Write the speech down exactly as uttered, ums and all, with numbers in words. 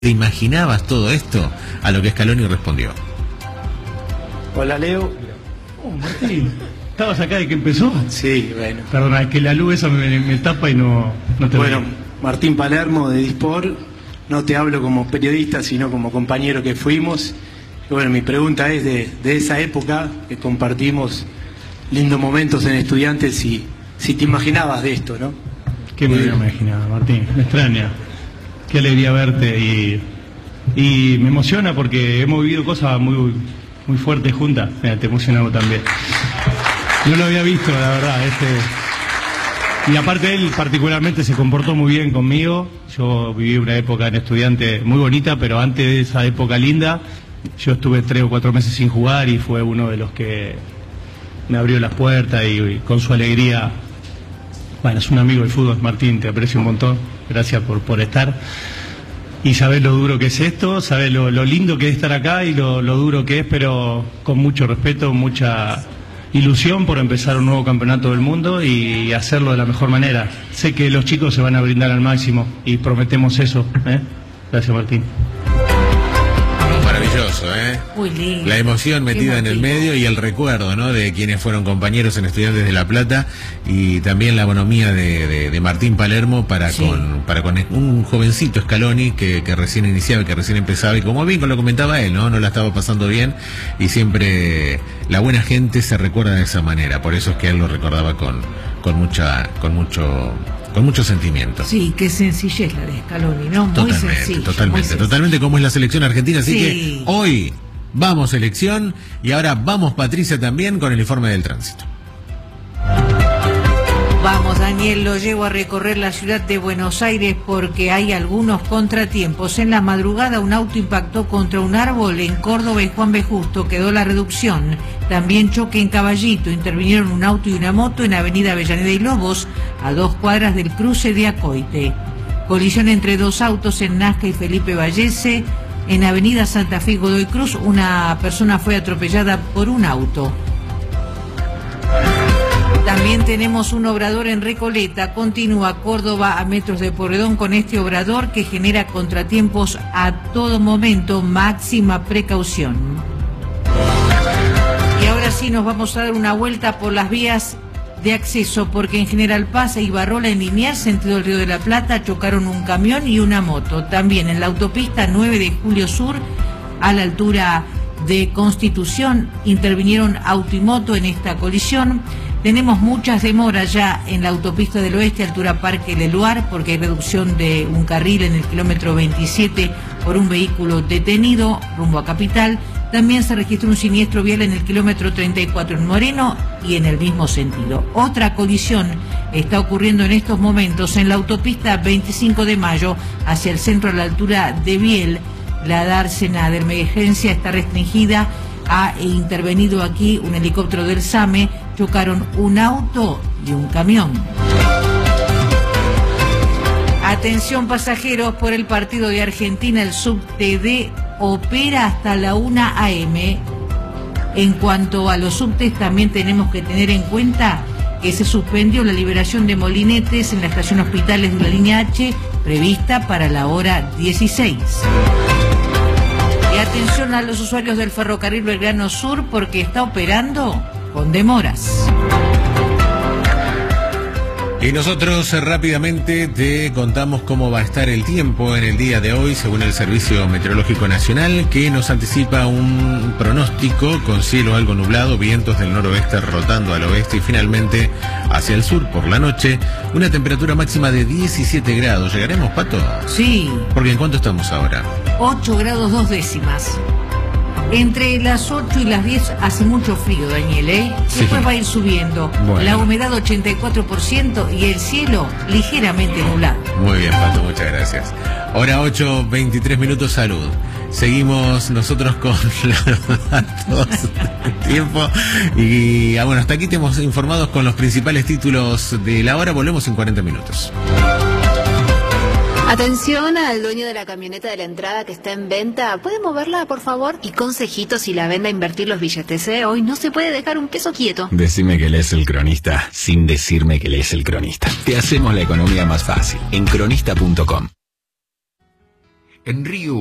¿Te imaginabas todo esto? A lo que Scaloni respondió. Hola, Leo. Oh, Martín, ¿estabas acá de que empezó? Sí, bueno. Perdona, es que la luz esa me, me tapa y no, no te Bueno, veo. Martín Palermo de Dispor. No te hablo como periodista, sino como compañero que fuimos. Y bueno, mi pregunta es de, de esa época que compartimos lindos momentos en Estudiantes, y si te imaginabas de esto, ¿no? ¿Qué me hubiera imaginado, Martín? Me extraña. Qué alegría verte y, y me emociona porque hemos vivido cosas muy, muy fuertes juntas. Mira, te emocionamos también. No lo había visto, la verdad. Este... Y aparte él particularmente se comportó muy bien conmigo. Yo viví una época en Estudiante muy bonita, pero antes de esa época linda, yo estuve tres o cuatro meses sin jugar y fue uno de los que me abrió las puertas y, y con su alegría. Bueno, es un amigo del fútbol, Martín, te aprecio un montón. Gracias por, por estar. Y sabés lo duro que es esto, sabés lo, lo lindo que es estar acá y lo, lo duro que es, pero con mucho respeto, mucha ilusión por empezar un nuevo campeonato del mundo y hacerlo de la mejor manera. Sé que los chicos se van a brindar al máximo y prometemos eso, ¿eh? Gracias, Martín. Maravilloso, ¿eh? Muy lindo. La emoción metida en el medio y el recuerdo, ¿no?, de quienes fueron compañeros en Estudiantes de La Plata, y también la bonomía de, de, de Martín Palermo para, sí. con, para con un jovencito Scaloni que, que recién iniciaba, que recién empezaba, y como bien lo comentaba él, ¿no? No la estaba pasando bien, y siempre la buena gente se recuerda de esa manera. Por eso es que él lo recordaba con, con mucha, con mucho... con mucho sentimiento. Sí, qué sencillez la de Scaloni, ¿no? Muy totalmente, sencillo. Totalmente, muy sencillo. totalmente como es la selección argentina. Así sí. que hoy vamos selección, y ahora vamos, Patricia, también con el informe del tránsito. Vamos, Daniel, lo llevo a recorrer la ciudad de Buenos Aires porque hay algunos contratiempos. En la madrugada un auto impactó contra un árbol en Córdoba y Juan B. Justo, quedó la reducción. También choque en Caballito, intervinieron un auto y una moto en Avenida Avellaneda y Lobos, a dos cuadras del cruce de Acoite. Colisión entre dos autos en Nazca y Felipe Vallese. En Avenida Santa Fe y Godoy Cruz, una persona fue atropellada por un auto. También tenemos un obrador en Recoleta. Continúa Córdoba a metros de Porredón con este obrador que genera contratiempos a todo momento. Máxima precaución. Y ahora sí nos vamos a dar una vuelta por las vías de acceso, porque en General Paz e Ibarrola, en Liniers, sentido del Río de la Plata, chocaron un camión y una moto. También en la autopista nueve de Julio Sur, a la altura de Constitución, intervinieron auto y moto en esta colisión. Tenemos muchas demoras ya en la autopista del Oeste, altura Parque Leluar, porque hay reducción de un carril en el kilómetro veintisiete por un vehículo detenido rumbo a Capital. También se registró un siniestro vial en el kilómetro treinta y cuatro en Moreno y en el mismo sentido. Otra colisión está ocurriendo en estos momentos en la autopista veinticinco de mayo hacia el centro a la altura de Biel. La dársena de emergencia está restringida. Ha intervenido aquí un helicóptero del SAME. Chocaron un auto y un camión. Atención pasajeros, por el partido de Argentina, el subte D opera hasta la una a eme. En cuanto a los subtes, también tenemos que tener en cuenta que se suspendió la liberación de molinetes en la estación Hospitales de la línea H, prevista para la hora dieciséis. Y atención a los usuarios del ferrocarril Belgrano Sur, porque está operando con demoras. Y nosotros eh, rápidamente te contamos cómo va a estar el tiempo en el día de hoy, según el Servicio Meteorológico Nacional, que nos anticipa un pronóstico con cielo algo nublado, vientos del noroeste rotando al oeste y finalmente hacia el sur por la noche, una temperatura máxima de diecisiete grados. ¿Llegaremos, Pato? Sí. Porque ¿en cuánto estamos ahora? ocho grados dos décimas. Entre las ocho y las diez hace mucho frío, Daniel, ¿eh? Sí. Después va a ir subiendo. Bueno. La humedad ochenta y cuatro por ciento y el cielo ligeramente nublado. Muy bien, Pato, muchas gracias. Hora ocho, veintitrés minutos, salud. Seguimos nosotros con los datos del tiempo. Y ah, bueno, hasta aquí te hemos informado con los principales títulos de la hora. Volvemos en cuarenta minutos. Atención al dueño de la camioneta de la entrada que está en venta. ¿Puede moverla, por favor? Y consejitos si la vende a invertir los billetes, ¿eh? Hoy no se puede dejar un peso quieto. Decime que lees El Cronista sin decirme que lees El Cronista. Te hacemos la economía más fácil en cronista punto com. En Río